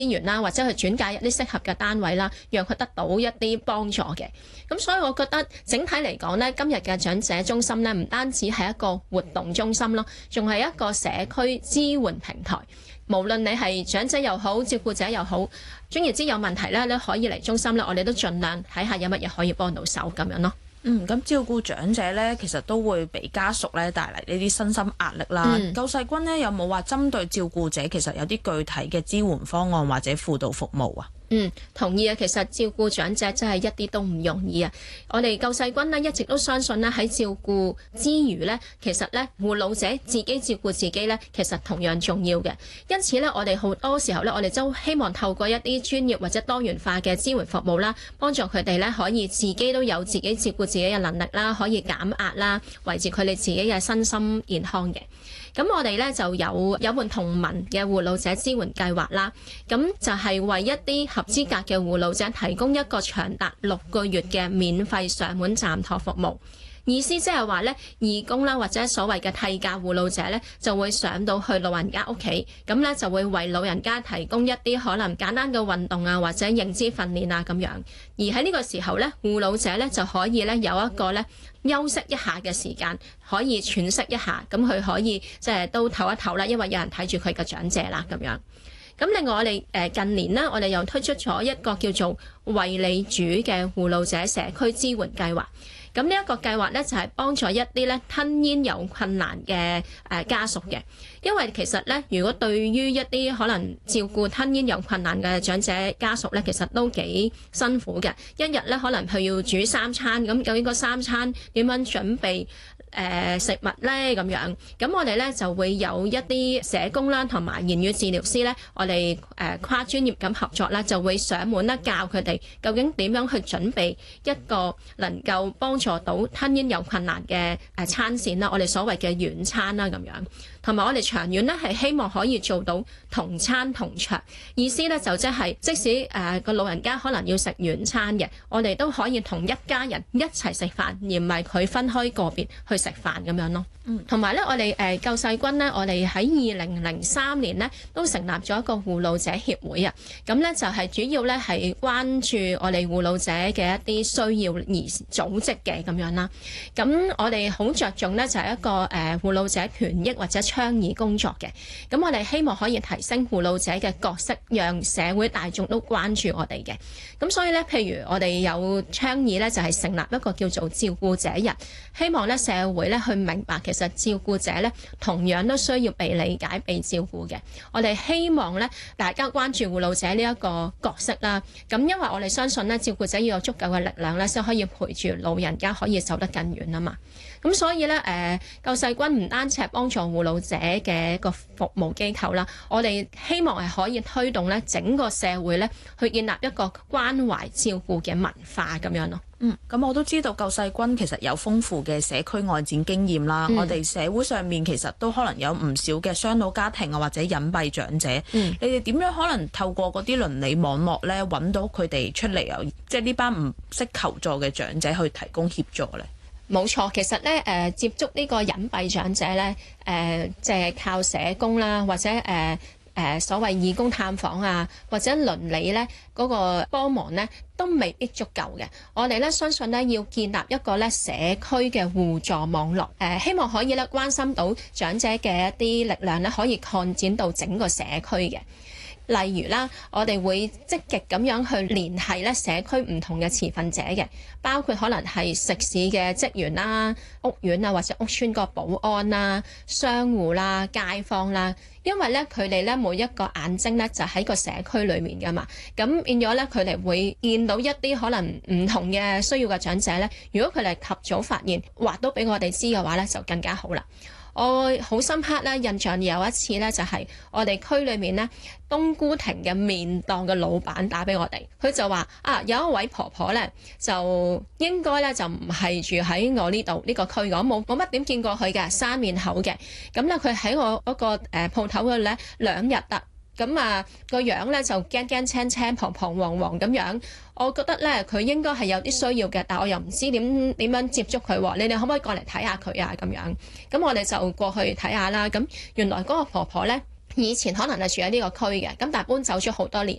源啦，或者去轉介一啲適合嘅單位啦，讓佢得到一啲幫助嘅。咁所以我覺得整體嚟講呢，今日嘅長者中心呢，唔單止係一個活動中心咯，仲係一個社區支援平台。無論你係長者又好，照顧者又好，總言之有問題咧，你可以嚟中心咧，我哋都盡量睇下有乜嘢可以幫到手咁樣咯。 咁照顧長者咧，其實都會俾家屬咧帶嚟呢啲身心壓力啦。救世軍咧有冇話針對照顧者，其實有啲具體嘅支援方案或者輔導服務啊？ 同意啊！其實照顧長者真係一啲都唔容易啊！我哋救世軍呢一直都相信呢，喺照顧之餘呢，其實呢護老者自己照顧自己呢，其實同樣重要嘅。因此呢，我哋好多時候呢，我哋都希望透過一啲專業或者多元化嘅支援服務啦，幫助佢哋呢可以自己都有自己照顧自己嘅能力啦，可以減壓啦，維持佢哋自己嘅身心健康嘅。咁我哋咧就有伴同文嘅護老者支援計劃啦，咁就係為一啲合資格嘅護老者提供一個長達6個月嘅免費上門暫託服務。意思即係話咧，義工啦或者所謂嘅替假護老者咧，就會上到去老人家屋企，咁咧就會為老人家提供一啲可能簡單嘅運動啊，或者認知訓練啊咁樣。而喺呢個時候咧，護老者咧就可以咧有一個咧休息一下嘅時間，可以喘息一下，咁佢可以即係都唞一唞啦，因為有人睇住佢嘅長者啦咁樣。咁另外我哋近年呢，我哋又推出咗一個叫做為你主嘅護老者社區支援計劃。咁呢一個計劃咧就係幫助一啲咧吞嚥有困難嘅家屬嘅，因為其實咧如果對於一啲可能照顧吞嚥有困難嘅長者家屬咧，其實都幾辛苦嘅。一日咧可能佢要煮3餐，咁究竟嗰3餐點樣準備食物咧咁樣？咁我哋咧就會有一啲社工啦，同埋言語治療師咧，我哋跨專業咁合作啦，就會上門啦教佢哋究竟點樣去準備一個能夠幫助到吞嚥有困難嘅餐膳啦，我哋所謂嘅軟餐啦咁樣。同埋我哋長遠咧係希望可以做到同餐同桌，意思咧就即使個老人家可能要食軟餐嘅，我哋都可以同一家人一齊食飯，而唔係佢分開個別去食飯咁樣咯。同埋咧，我哋救世軍呢，我哋喺2003年呢都成立咗一個護老者協會啊。咁咧就係主要咧係關注我哋護老者嘅一啲需要而組織嘅咁樣啦。咁我哋好着重咧就係一個護老者權益或者倡議工作嘅。咁我哋希望可以提升護老者嘅角色，讓社會大眾都關注我哋嘅。咁所以咧，譬如我哋有倡議咧，就係成立一個叫做照顧者日，希望咧社會咧去明白其實照顧者咧同樣都需要被理解、被照顧嘅。我哋希望咧大家關注護老者呢一個角色啦。咁因為我哋相信咧，照顧者要有足夠嘅力量咧，先可以陪住老人家可以走得更遠啊嘛。咁所以咧，救世軍唔單止係幫助護老者嘅一個服務機構啦，我哋希望係可以推動咧整個社會咧去建立一個關懷照顧嘅文化咁樣咯。 咁我都知道救世軍其實有豐富嘅社區外展經驗啦。我哋社會上面其實都可能有唔少嘅雙老家庭啊，或者隱蔽長者。你哋點樣可能透過嗰啲鄰里網絡咧揾到佢哋出嚟啊？即係呢班唔識求助嘅長者去提供協助咧？ 冇錯，其實咧接觸呢個隱蔽長者咧，即係靠社工啦，或者所謂義工探訪啊，或者鄰里咧嗰個幫忙咧，都未必足夠嘅。我哋咧相信咧要建立一個咧社區嘅互助網絡，希望可以咧關心到長者嘅一啲力量咧，可以擴展到整個社區嘅。例如啦，我哋會積極咁樣去聯繫咧社區唔同嘅持份者嘅，包括可能係食肆嘅職員啦、屋苑啊或者屋邨個保安啦、商戶啦、街坊啦，因為咧佢哋咧每一個眼睛咧就喺個社區裏面噶嘛，咁變咗咧佢哋會見到一啲可能唔同嘅需要嘅長者咧，如果佢哋及早發現，話都俾我哋知嘅話咧，就更加好啦。我好深刻咧，印象有一次咧，就係我哋區裏面咧冬菇亭嘅麵檔嘅老闆打俾我哋，佢就話有一位婆婆咧，就應該咧就唔係住喺我呢度呢個區，我冇乜點見過佢嘅，生面口嘅，咁咧佢喺我嗰個鋪頭嗰度咧2日啦。咁個樣咧就驚驚青青、彷彷徨徨咁樣，我覺得咧佢應該係有啲需要嘅，但我又唔知點樣接觸佢喎。你哋可唔可以過嚟睇下佢啊？咁樣，咁我哋就過去睇下啦。咁原來嗰個婆婆咧， 以前可能係住喺呢個區嘅，咁但係搬走咗好多年。